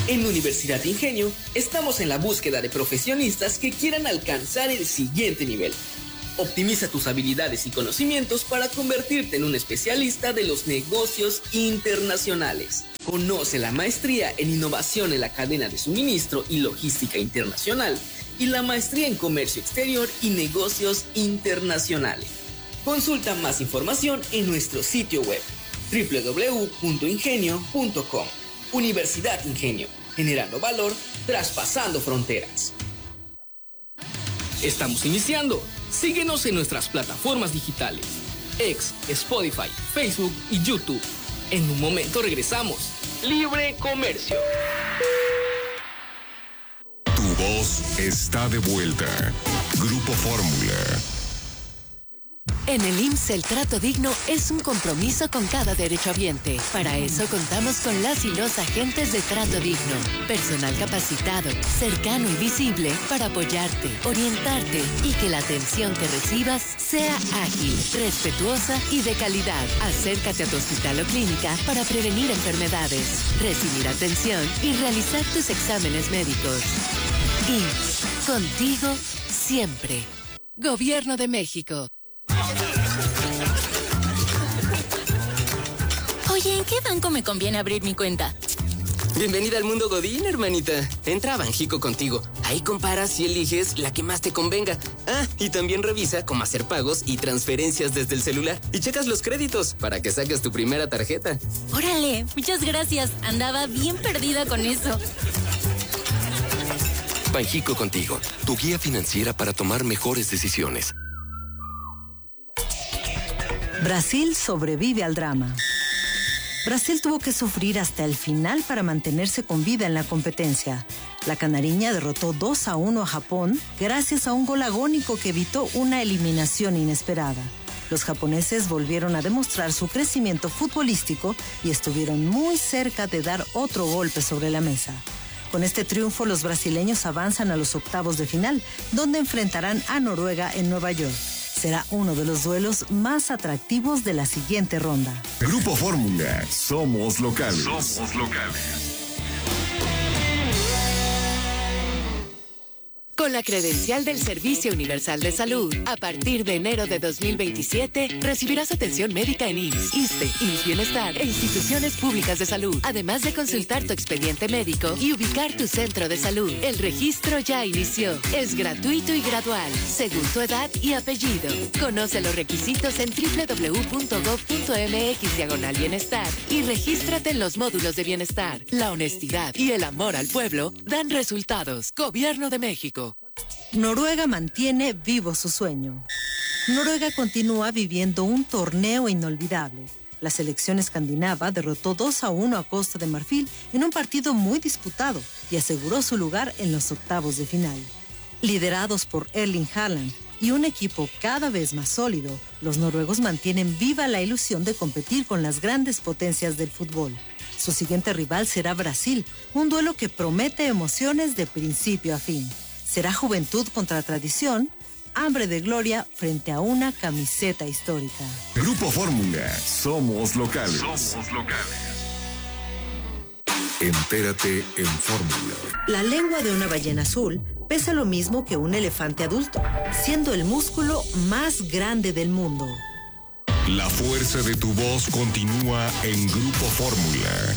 En Universidad Ingenio estamos en la búsqueda de profesionistas que quieran alcanzar el siguiente nivel. Optimiza tus habilidades y conocimientos para convertirte en un especialista de los negocios internacionales. Conoce la maestría en innovación en la cadena de suministro y logística internacional y la maestría en comercio exterior y negocios internacionales. Consulta más información en nuestro sitio web www.ingenio.com. Universidad Ingenio, generando valor, traspasando fronteras. Estamos iniciando. Síguenos en nuestras plataformas digitales: X, Spotify, Facebook y YouTube. En un momento regresamos. Libre Comercio. Tu voz está de vuelta. Grupo Fórmula. En el IMSS el trato digno es un compromiso con cada derechohabiente. Para eso contamos con las y los agentes de trato digno. Personal capacitado, cercano y visible para apoyarte, orientarte y que la atención que recibas sea ágil, respetuosa y de calidad. Acércate a tu hospital o clínica para prevenir enfermedades, recibir atención y realizar tus exámenes médicos. IMSS, contigo siempre. Gobierno de México. Oye, ¿en qué banco me conviene abrir mi cuenta? Bienvenida al mundo Godín, hermanita. Entra a Banjico Contigo. Ahí comparas y eliges la que más te convenga. Ah, y también revisa cómo hacer pagos y transferencias desde el celular. Y checas los créditos para que saques tu primera tarjeta. Órale, muchas gracias. Andaba bien perdida con eso. Banjico Contigo, tu guía financiera para tomar mejores decisiones. Brasil sobrevive al drama. Brasil tuvo que sufrir hasta el final para mantenerse con vida en la competencia. La canariña derrotó 2-1 a Japón gracias a un gol agónico que evitó una eliminación inesperada. Los japoneses volvieron a demostrar su crecimiento futbolístico y estuvieron muy cerca de dar otro golpe sobre la mesa. Con este triunfo, los brasileños avanzan a los octavos de final, donde enfrentarán a Noruega en Nueva York. Será uno de los duelos más atractivos de la siguiente ronda. Grupo Fórmula, somos locales. Somos locales. Con la credencial del Servicio Universal de Salud, a partir de enero de 2027, recibirás atención médica en IMSS, ISSSTE, IMSS Bienestar e instituciones públicas de salud, además de consultar tu expediente médico y ubicar tu centro de salud. El registro ya inició. Es gratuito y gradual, según tu edad y apellido. Conoce los requisitos en www.gov.mx/bienestar y regístrate en los módulos de bienestar. La honestidad y el amor al pueblo dan resultados. Gobierno de México. Noruega mantiene vivo su sueño. Noruega continúa viviendo un torneo inolvidable. La selección escandinava derrotó 2-1 a Costa de Marfil en un partido muy disputado y aseguró su lugar en los octavos de final. Liderados por Erling Haaland y un equipo cada vez más sólido, los noruegos mantienen viva la ilusión de competir con las grandes potencias del fútbol. Su siguiente rival será Brasil, un duelo que promete emociones de principio a fin. Será juventud contra tradición, hambre de gloria frente a una camiseta histórica. Grupo Fórmula, somos locales. Somos locales. Entérate en Fórmula. La lengua de una ballena azul pesa lo mismo que un elefante adulto, siendo el músculo más grande del mundo. La fuerza de tu voz continúa en Grupo Fórmula.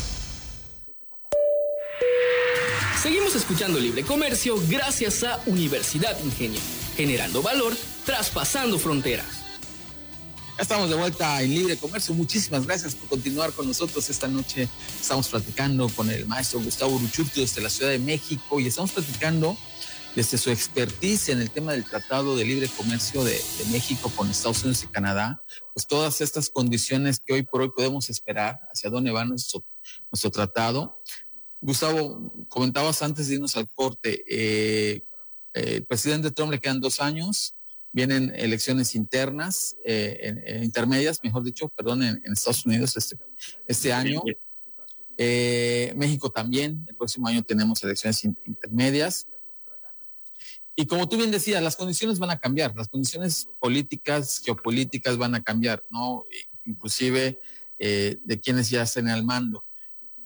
Seguimos escuchando Libre Comercio gracias a Universidad Ingenio, generando valor, traspasando fronteras. Ya estamos de vuelta en Libre Comercio. Muchísimas gracias por continuar con nosotros esta noche. Estamos platicando con el maestro Gustavo Uruchurtu desde la Ciudad de México y estamos platicando desde su expertise en el tema del Tratado de Libre Comercio de México con Estados Unidos y Canadá, pues todas estas condiciones que hoy por hoy podemos esperar, hacia dónde va nuestro tratado. Gustavo, comentabas antes de irnos al corte, el presidente Trump le quedan 2 años, vienen elecciones internas, intermedias, mejor dicho, en Estados Unidos este año. México también, el próximo año tenemos elecciones intermedias. Y como tú bien decías, las condiciones van a cambiar, las condiciones políticas, geopolíticas van a cambiar, ¿no? Inclusive de quienes ya estén al mando.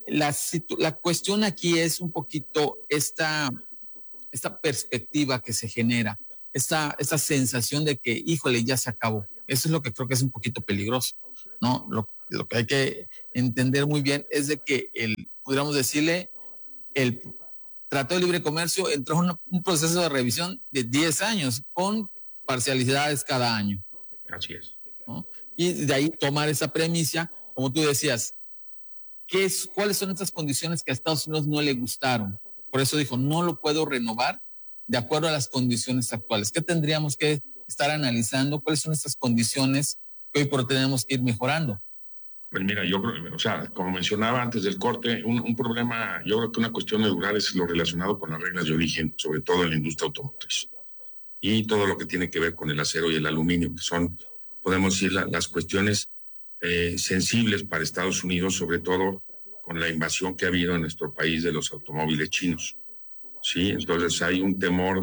la cuestión aquí es un poquito esta perspectiva que se genera, esta sensación de que, híjole, ya se acabó. Eso es lo que creo que es un poquito peligroso, ¿no? Lo que hay que entender muy bien es de que pudiéramos decirle, el Tratado de Libre Comercio entró en un proceso de revisión de 10 años con parcialidades cada año. Así es. ¿No? Y de ahí tomar esa premisa, como tú decías, ¿cuáles son estas condiciones que a Estados Unidos no le gustaron? Por eso dijo, no lo puedo renovar de acuerdo a las condiciones actuales. ¿Qué tendríamos que estar analizando? ¿Cuáles son estas condiciones que hoy por tenemos que ir mejorando? Pues mira, yo creo, o sea, como mencionaba antes del corte, un problema, yo creo que una cuestión medular es lo relacionado con las reglas de origen, sobre todo en la industria automotriz. Y todo lo que tiene que ver con el acero y el aluminio, que son, podemos decir, las cuestiones sensibles para Estados Unidos, sobre todo con la invasión que ha habido en nuestro país de los automóviles chinos. Sí, entonces hay un temor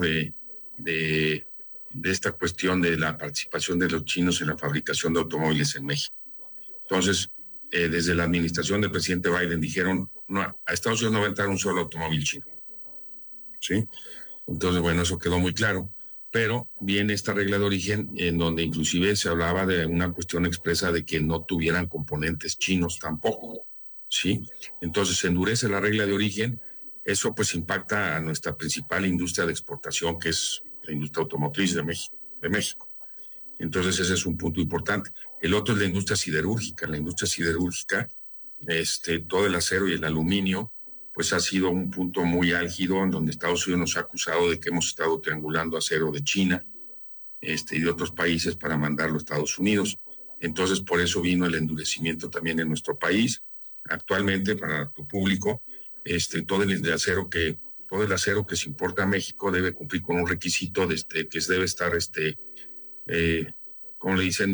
de esta cuestión de la participación de los chinos en la fabricación de automóviles en México. Entonces, desde la administración del presidente Biden dijeron, no, a Estados Unidos no va a entrar un solo automóvil chino. ¿Sí? Entonces, bueno, eso quedó muy claro. Pero viene esta regla de origen en donde inclusive se hablaba de una cuestión expresa de que no tuvieran componentes chinos tampoco. ¿Sí? Entonces se endurece la regla de origen. Eso pues impacta a nuestra principal industria de exportación, que es la industria automotriz de México. Entonces ese es un punto importante. El otro es la industria siderúrgica. La industria siderúrgica, todo el acero y el aluminio, pues ha sido un punto muy álgido en donde Estados Unidos nos ha acusado de que hemos estado triangulando acero de China y de otros países para mandarlo a Estados Unidos. Entonces por eso vino el endurecimiento también en nuestro país. Actualmente, para tu público, todo el acero que se importa a México debe cumplir con un requisito que debe estar, ¿cómo le dicen?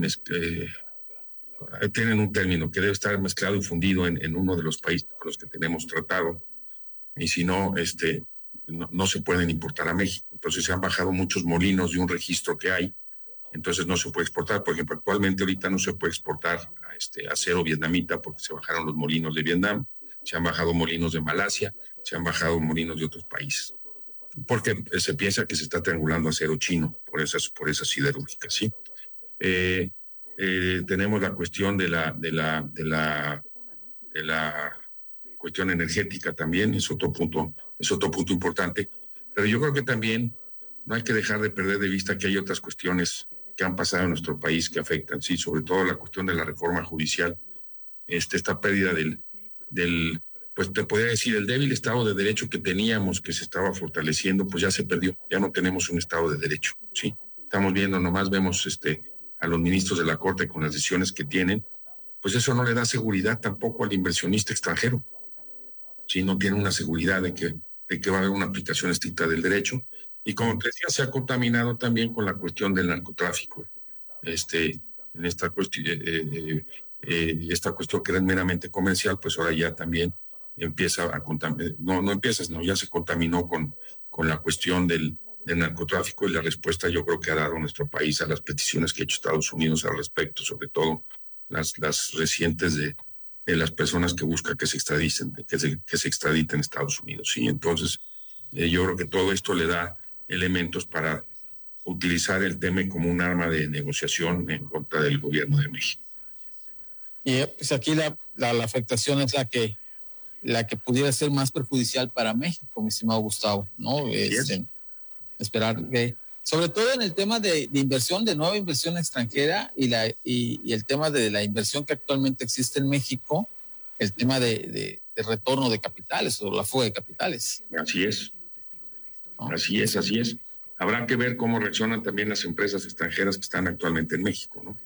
Tienen un término, que debe estar mezclado y fundido en uno de los países con los que tenemos tratado, y si no, no se pueden importar a México. Entonces se han bajado muchos molinos de un registro que hay, entonces no se puede exportar. Por ejemplo, actualmente ahorita no se puede exportar acero vietnamita porque se bajaron los molinos de Vietnam, se han bajado molinos de Malasia, se han bajado molinos de otros países, porque se piensa que se está triangulando acero chino por esas siderúrgicas, ¿sí? Tenemos la cuestión de la cuestión energética también, es otro punto importante, pero yo creo que también no hay que dejar de perder de vista que hay otras cuestiones que han pasado en nuestro país que afectan, sí, sobre todo la cuestión de la reforma judicial, esta pérdida pues te podría decir, el débil Estado de Derecho que teníamos, que se estaba fortaleciendo, pues ya se perdió, ya no tenemos un Estado de Derecho, sí. Estamos viendo, nomás vemos a los ministros de la Corte con las decisiones que tienen, pues eso no le da seguridad tampoco al inversionista extranjero, sí, no tiene una seguridad de que va a haber una aplicación estricta del derecho. Y como te decía, se ha contaminado también con la cuestión del narcotráfico. En esta cuestión, esta cuestión que era meramente comercial, pues ahora ya también empieza a contaminar, ya se contaminó con la cuestión del narcotráfico, y la respuesta yo creo que ha dado nuestro país a las peticiones que ha hecho Estados Unidos al respecto, sobre todo las recientes de las personas que buscan que se extraditen a Estados Unidos. ¿Sí? Entonces, yo creo que todo esto le da elementos para utilizar el tema como un arma de negociación en contra del gobierno de México. Y pues aquí la afectación es la que pudiera ser más perjudicial para México, mi estimado Gustavo, ¿no? Esperar que, sobre todo en el tema de inversión, de nueva inversión extranjera y el tema de la inversión que actualmente existe en México, el tema de retorno de capitales o la fuga de capitales. Así es. ¿No? Así es. Habrá que ver cómo reaccionan también las empresas extranjeras que están actualmente en México, ¿no?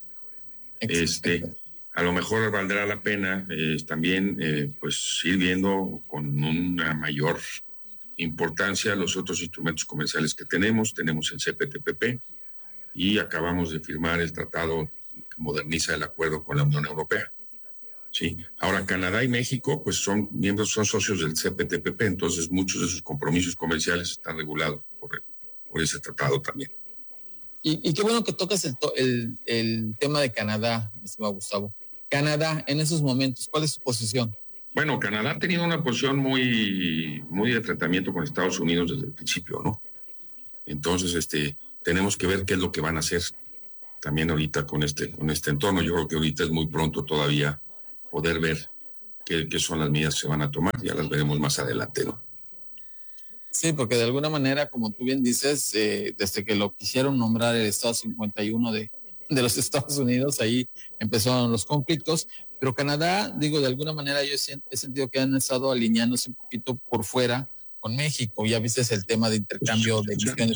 A lo mejor valdrá la pena también pues ir viendo con una mayor importancia los otros instrumentos comerciales que tenemos. Tenemos el CPTPP y acabamos de firmar el tratado que moderniza el acuerdo con la Unión Europea. Sí. Ahora, Canadá y México pues son socios del CPTPP, entonces muchos de sus compromisos comerciales están regulados por ese tratado también. Y qué bueno que tocas el tema de Canadá, mi estimado Gustavo. Canadá, en esos momentos, ¿cuál es su posición? Bueno, Canadá ha tenido una posición muy de tratamiento con Estados Unidos desde el principio, ¿no? Entonces, tenemos que ver qué es lo que van a hacer también ahorita con este entorno. Yo creo que ahorita es muy pronto todavía poder ver qué son las medidas que se van a tomar. Ya las veremos más adelante, ¿no? Sí, porque de alguna manera, como tú bien dices, desde que lo quisieron nombrar el Estado 51 de los Estados Unidos, ahí empezaron los conflictos. Pero Canadá, digo, de alguna manera yo he sentido que han estado alineándose un poquito por fuera con México. Ya viste el tema de intercambio de misiones.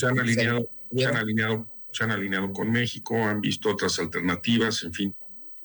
Se han alineado con México, han visto otras alternativas, en fin.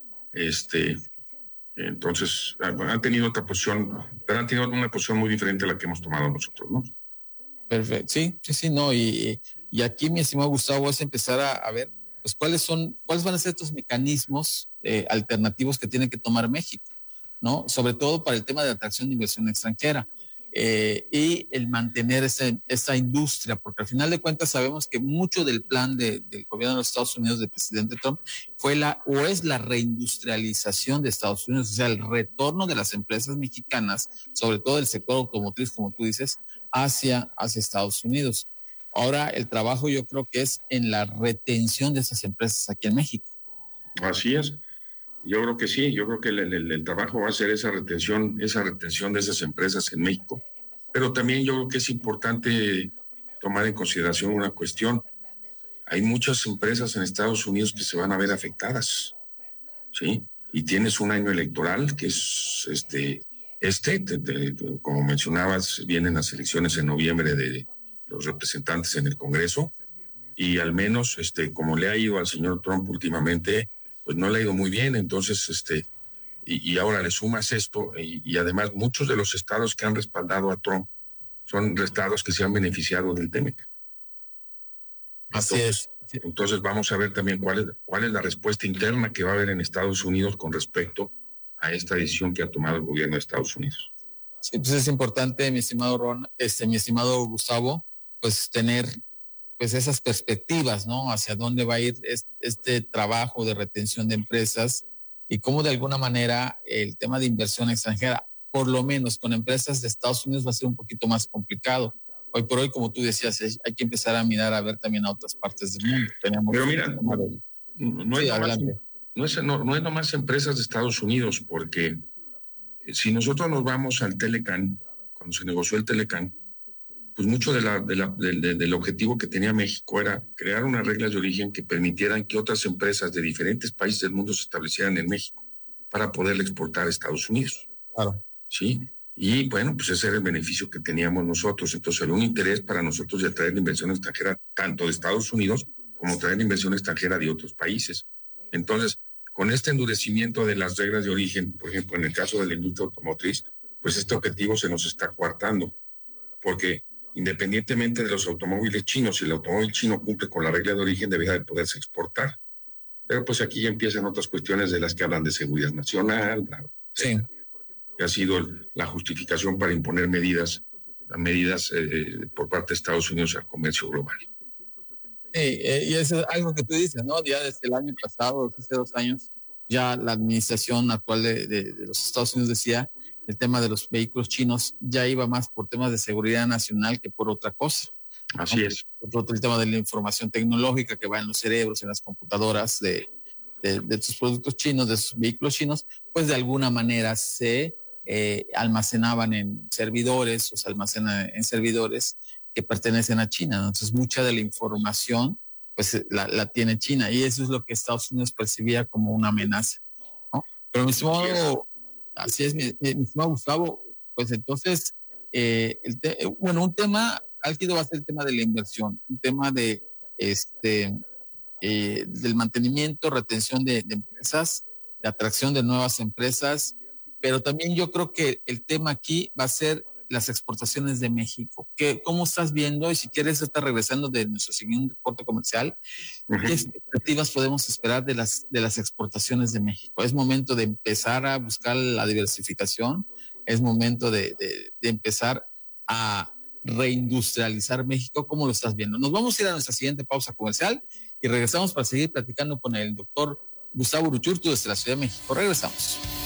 Entonces, han tenido otra posición, pero han tenido una posición muy diferente a la que hemos tomado nosotros, ¿no? Perfecto, sí, no. Y aquí, mi estimado Gustavo, es empezar a ver pues cuáles van a ser estos mecanismos alternativos que tiene que tomar México, ¿no? Sobre todo para el tema de atracción de inversión extranjera y el mantener esa industria, porque al final de cuentas sabemos que mucho del plan del gobierno de los Estados Unidos, del presidente Trump, es la reindustrialización de Estados Unidos, o sea, el retorno de las empresas mexicanas, sobre todo del sector automotriz, como tú dices, hacia Estados Unidos. Ahora el trabajo yo creo que es en la retención de esas empresas aquí en México. Así es. Yo creo que sí, yo creo que el trabajo va a ser esa retención de esas empresas en México. Pero también yo creo que es importante tomar en consideración una cuestión. Hay muchas empresas en Estados Unidos que se van a ver afectadas, ¿sí? Y tienes un año electoral que es como mencionabas, vienen las elecciones en noviembre de los representantes en el Congreso, y al menos, como le ha ido al señor Trump últimamente, pues no le ha ido muy bien. Entonces, y ahora le sumas esto, y además muchos de los estados que han respaldado a Trump son estados que se han beneficiado del TEMEC. Así es. Entonces vamos a ver también cuál es la respuesta interna que va a haber en Estados Unidos con respecto a esta decisión que ha tomado el gobierno de Estados Unidos. Sí, pues es importante, mi estimado Ron, mi estimado Gustavo, pues tener pues esas perspectivas, ¿no? Hacia dónde va a ir este trabajo de retención de empresas y cómo de alguna manera el tema de inversión extranjera, por lo menos con empresas de Estados Unidos, va a ser un poquito más complicado. Hoy por hoy, como tú decías, hay que empezar a mirar a ver también a otras partes del mundo. Pero mira, no es nomás empresas de Estados Unidos, porque si nosotros nos vamos al Telecán, cuando se negoció el Telecán, pues mucho del objetivo que tenía México era crear unas reglas de origen que permitieran que otras empresas de diferentes países del mundo se establecieran en México para poderle exportar a Estados Unidos. Claro. Sí, y bueno, pues ese era el beneficio que teníamos nosotros. Entonces había un interés para nosotros de atraer la inversión extranjera tanto de Estados Unidos como traer la inversión extranjera de otros países. Entonces, con este endurecimiento de las reglas de origen, por ejemplo, en el caso de la industria automotriz, pues este objetivo se nos está coartando, porque independientemente de los automóviles chinos, si el automóvil chino cumple con la regla de origen, debería de poderse exportar. Pero pues aquí ya empiezan otras cuestiones de las que hablan de seguridad nacional, sí, que ha sido la justificación para imponer medidas por parte de Estados Unidos al comercio global. Y eso es algo que tú dices, ¿no? Ya desde el año pasado, hace 2 años, ya la administración actual de los Estados Unidos decía el tema de los vehículos chinos ya iba más por temas de seguridad nacional que por otra cosa. Así es. Por otro, el tema de la información tecnológica que va en los cerebros, en las computadoras de estos productos chinos, de esos vehículos chinos, pues de alguna manera se almacenaban en servidores o se almacenan en servidores que pertenecen a China. Entonces, mucha de la información pues la tiene China y eso es lo que Estados Unidos percibía como una amenaza, ¿no? Pero mi estimado, así es, mi estimado Gustavo, pues entonces, un tema álgido va a ser el tema de la inversión, un tema de del mantenimiento, retención de empresas, de atracción de nuevas empresas, pero también yo creo que el tema aquí va a ser las exportaciones de México. ¿Cómo estás viendo? Y si quieres, estar regresando de nuestro siguiente corte comercial, ¿qué expectativas podemos esperar de las exportaciones de México? ¿Es momento de empezar a buscar la diversificación? ¿Es momento de empezar a reindustrializar México? ¿Cómo lo estás viendo? Nos vamos a ir a nuestra siguiente pausa comercial y regresamos para seguir platicando con el doctor Gustavo Uruchurtu desde la Ciudad de México. Regresamos.